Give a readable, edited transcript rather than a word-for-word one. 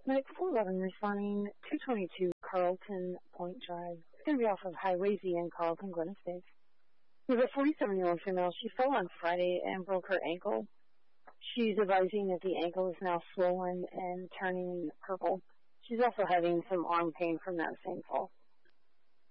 Medic 411 responding 222 Carlton Point Drive. It's going to be off of Highway Z in Carlton, Glen Estates. We have a 47-year-old female. She fell on Friday and broke her ankle. She's advising that the ankle is now swollen and turning purple. She's also having some arm pain from that same fall.